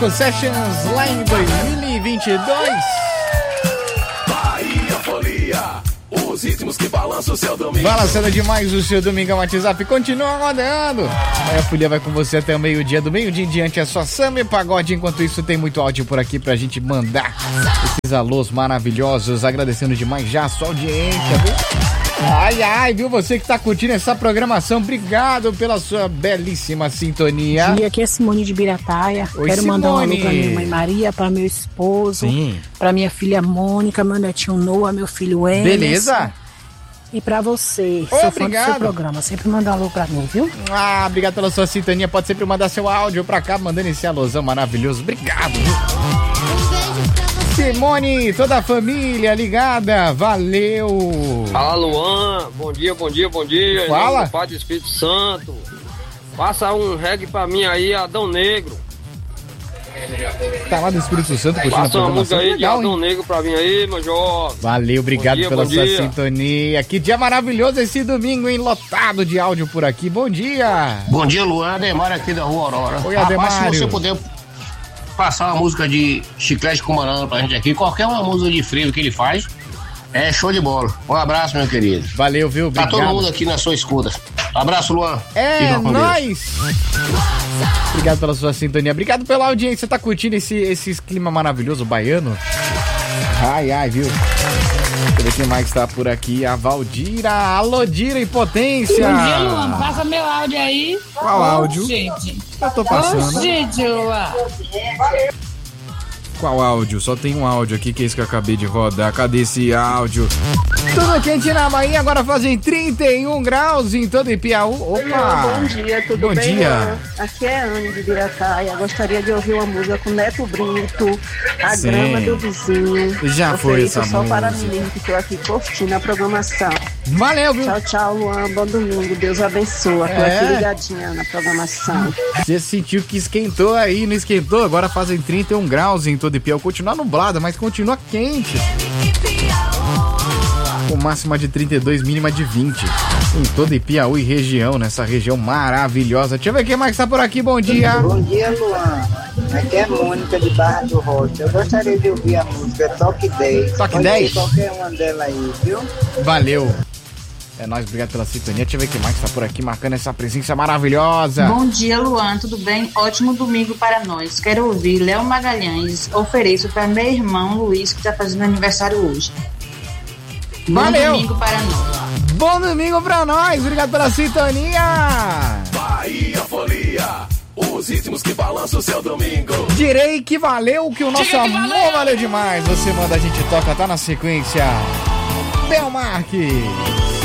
Sessions lá em 2022. Bahia Folia, os ritmos que balançam o seu domingo. Balançando demais o seu domingo, WhatsApp continua rodando. A Folia vai com você até o meio-dia. Do meio-dia em diante é só samba e pagode. Enquanto isso, tem muito áudio por aqui pra gente mandar esses alôs maravilhosos. Agradecendo demais já a sua audiência, viu? Ai, viu? Você que tá curtindo essa programação, obrigado pela sua belíssima sintonia. Bom dia, aqui é Simone de Birataia. Oi, Quero Simone. mandar um alô pra minha mãe Maria, pra meu esposo, pra minha filha Mônica, meu netinho Noah, meu filho Emerson. Beleza? E pra você, Oi, sou fã do obrigado. seu programa. Sempre manda um alô pra mim, viu? Obrigado pela sua sintonia. Pode sempre mandar seu áudio pra cá, mandando esse alôzão maravilhoso. Obrigado, viu? Simone, toda a família ligada, valeu! Fala, Luan, bom dia. Fala. Pai do Espírito Santo. Passa um reggae pra mim aí, Adão Negro. Tá lá do Espírito Santo curtindo a Passa uma música programação. aí de Legal, Adão hein? Negro pra mim aí, meu jovem. Valeu, obrigado Bom dia, pela bom sua dia. sintonia. Que dia maravilhoso esse domingo, hein? Lotado de áudio por aqui. Bom dia! Bom dia, Luan. Ademar aqui da Rua Aurora. Oi, Rapaz, Ademário. se você puder passar uma música de Chiclete com Banana pra gente aqui, qualquer uma música de frevo que ele faz, é show de bola. Um abraço, meu querido. Valeu, viu? Tá Obrigado. todo mundo aqui na sua escuta. Abraço, Luan. É Fica com Deus. nóis! Obrigado pela sua sintonia. Obrigado pela audiência. Tá curtindo esse clima maravilhoso baiano? Ai, viu? Deixa eu ver quem mais tá por aqui. A Valdira. Alô, Dira e Potência. Bom dia, Luan. Passa meu áudio aí. Qual áudio? Gente. Eu tô passando. Gente, Luan. Qual áudio? Só tem um áudio aqui, que é esse que eu acabei de rodar. Cadê esse áudio? Tudo quente na Bahia, agora fazem 31 graus em todo Ipiaú. Opa! Bom dia, tudo Bom bem? dia. Luan? Aqui é a Anne de Birataia. Gostaria de ouvir uma música com Neto Brito, A Sim. Grama do Vizinho. Já foi Ofereço essa só para música. mim que estou aqui curtindo a programação. Valeu, viu? Tchau, Luan. Bom domingo. Deus abençoe. Estou É. aqui ligadinha na programação. Você sentiu que esquentou aí, não esquentou? Agora fazem 31 graus em todo Ipiaú. Continua nublado, mas continua quente. Com máxima de 32, mínima de 20. Em todo Ipiaú e região, nessa região maravilhosa. Deixa eu ver quem mais tá por aqui. Bom dia. Bom dia, Luan. Aqui é Mônica de Barra do Rocha. Eu gostaria de ouvir a música Toque 10. Toque Pode 10? ser qualquer uma dela aí, viu? Valeu. É nóis, obrigado pela sintonia. Deixa eu ver quem mais tá por aqui marcando essa presença maravilhosa. Bom dia, Luan, tudo bem? Ótimo domingo para nós. Quero ouvir Léo Magalhães. Ofereço para meu irmão Luiz, que está fazendo aniversário hoje. Valeu. Bom domingo para nós. Bom domingo pra nós, obrigado pela sintonia. Bahia Folia, os ritmos que balançam o seu domingo. Direi que valeu, que o nosso amor valeu demais. Você manda, a gente toca, tá na sequência. Belmarque.